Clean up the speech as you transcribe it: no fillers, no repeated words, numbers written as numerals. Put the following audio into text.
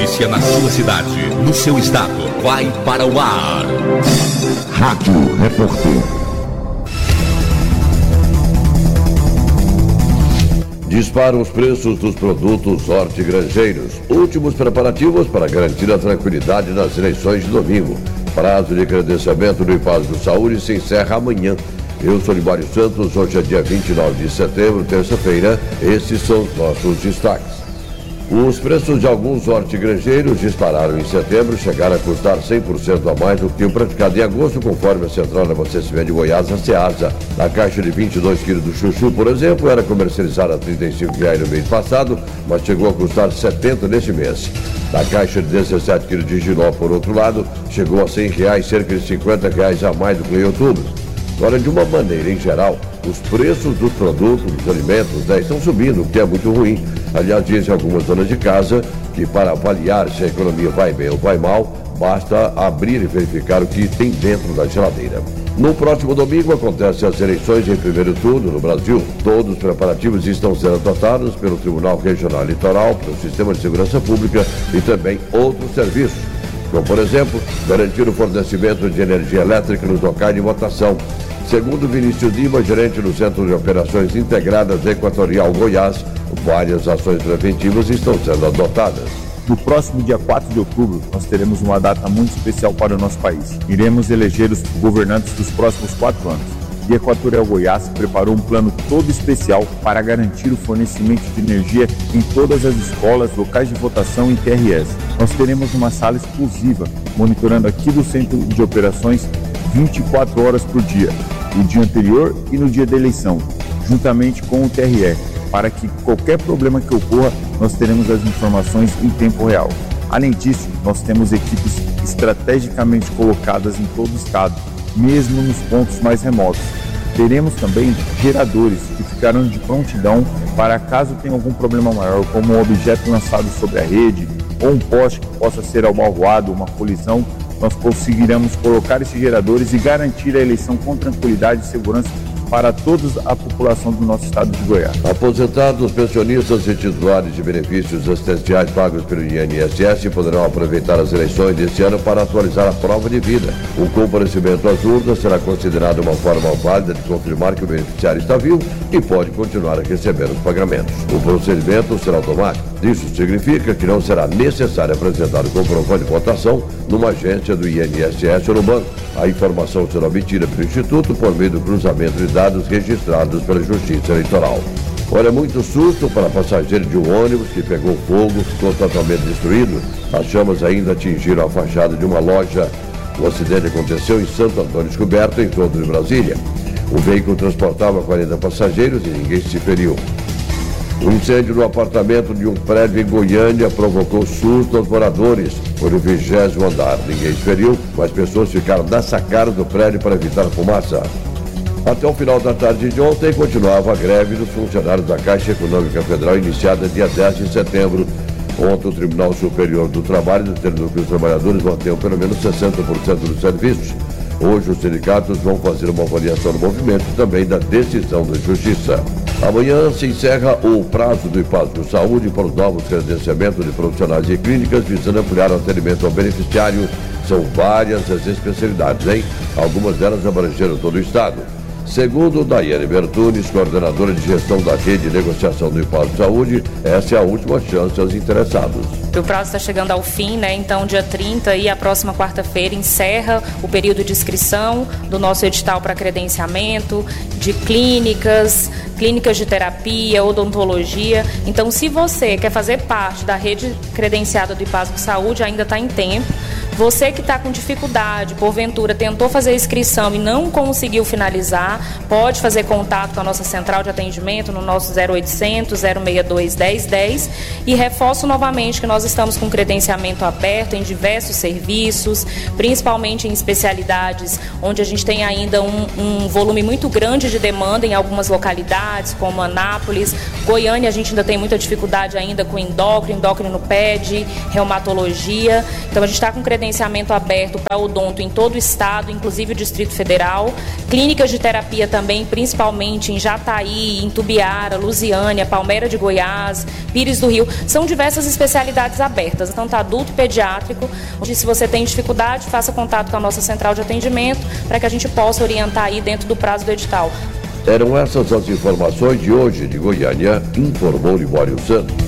notícia na sua cidade, no seu estado, vai para o ar. Rádio Repórter. Disparam os preços dos produtos hortigranjeiros. Últimos preparativos para garantir a tranquilidade nas eleições de domingo. Prazo de credenciamento do IPASGO Saúde se encerra amanhã. Eu sou Libório Santos, hoje é dia 29 de setembro, terça-feira. Esses são os nossos destaques. Os preços de alguns hortigranjeiros dispararam em setembro, chegaram a custar 100% a mais do que tinham praticado em agosto, conforme a Central de Abastecimento de Goiás, a Ceasa. A caixa de 22 quilos do chuchu, por exemplo, era comercializada a R$ 35,00 no mês passado, mas chegou a custar R$ 70 neste mês. A caixa de 17 quilos de giló, por outro lado, chegou a R$ 100,00, cerca de R$ 50,00 a mais do que em outubro. Agora, de uma maneira em geral, os preços dos produtos, dos alimentos, estão subindo, o que é muito ruim. Aliás, dizem algumas donas de casa que para avaliar se a economia vai bem ou vai mal, basta abrir e verificar o que tem dentro da geladeira. No próximo domingo acontecem as eleições em primeiro turno no Brasil. Todos os preparativos estão sendo adotados pelo Tribunal Regional Eleitoral, pelo Sistema de Segurança Pública e também outros serviços, como, por exemplo, garantir o fornecimento de energia elétrica nos locais de votação. Segundo Vinícius Lima, gerente do Centro de Operações Integradas Equatorial Goiás, várias ações preventivas estão sendo adotadas. No próximo dia 4 de outubro, nós teremos uma data muito especial para o nosso país. Iremos eleger os governantes dos próximos 4 anos. E Equatorial Goiás preparou um plano todo especial para garantir o fornecimento de energia em todas as escolas, locais de votação e TRS. Nós teremos uma sala exclusiva, monitorando aqui do Centro de Operações 24 horas por dia, no dia anterior e no dia da eleição, juntamente com o TRE, para que qualquer problema que ocorra, nós teremos as informações em tempo real. Além disso, nós temos equipes estrategicamente colocadas em todo o estado, mesmo nos pontos mais remotos. Teremos também geradores que ficarão de prontidão para caso tenha algum problema maior, como um objeto lançado sobre a rede ou um poste que possa ser abalroado, uma colisão. Nós conseguiremos colocar esses geradores e garantir a eleição com tranquilidade e segurança para toda a população do nosso estado de Goiás. Aposentados, pensionistas e titulares de benefícios assistenciais pagos pelo INSS poderão aproveitar as eleições deste ano para atualizar a prova de vida. O comparecimento às urnas será considerado uma forma válida de confirmar que o beneficiário está vivo e pode continuar a receber os pagamentos. O procedimento será automático. Isso significa que não será necessário apresentar o comprovante de votação numa agência do INSS ou no banco. A informação será obtida pelo Instituto por meio do cruzamento de dados registrados pela Justiça Eleitoral. Olha, muito susto para passageiro de um ônibus que pegou fogo, ficou totalmente destruído. As chamas ainda atingiram a fachada de uma loja. O acidente aconteceu em Santo Antônio Descoberto, em torno de Brasília. O veículo transportava 40 passageiros e ninguém se feriu. Um incêndio no apartamento de um prédio em Goiânia provocou susto aos moradores. Foi no 20º andar. Ninguém se feriu, mas pessoas ficaram na sacada do prédio para evitar a fumaça. Até o final da tarde de ontem, continuava a greve dos funcionários da Caixa Econômica Federal, iniciada dia 10 de setembro. Ontem, o Tribunal Superior do Trabalho determinou que os trabalhadores mantenham pelo menos 60% dos serviços. Hoje, os sindicatos vão fazer uma avaliação do movimento e também da decisão da Justiça. Amanhã se encerra o prazo do IPASGO Saúde para os novos credenciamentos de profissionais e clínicas, visando ampliar o atendimento ao beneficiário. São várias as especialidades, hein? Algumas delas abrangeram todo o estado. Segundo Daiane Bertunes, coordenadora de gestão da rede de negociação do IPASGO Saúde, essa é a última chance aos interessados. O prazo está chegando ao fim, né? Então, dia 30 e a próxima quarta-feira encerra o período de inscrição do nosso edital para credenciamento de clínicas de terapia, odontologia. Então, se você quer fazer parte da rede credenciada do IPASGO Saúde, ainda está em tempo. Você que está com dificuldade, porventura tentou fazer a inscrição e não conseguiu finalizar, pode fazer contato com a nossa central de atendimento no nosso 0800 062 1010 e reforço novamente que nós estamos com credenciamento aberto em diversos serviços, principalmente em especialidades onde a gente tem ainda um volume muito grande de demanda em algumas localidades, como Anápolis, Goiânia. A gente ainda tem muita dificuldade ainda com endócrino pede, reumatologia. Então a gente está com credenciamento aberto para odonto em todo o estado, inclusive o Distrito Federal. Clínicas de terapia também, principalmente em Jataí, em Tubiara, Lusiânia, Palmeira de Goiás, Pires do Rio. São diversas especialidades unidades abertas, tanto adulto e pediátrico. Se você tem dificuldade, faça contato com a nossa central de atendimento para que a gente possa orientar aí dentro do prazo do edital. Eram essas as informações de hoje de Goiânia, informou Libório Santos.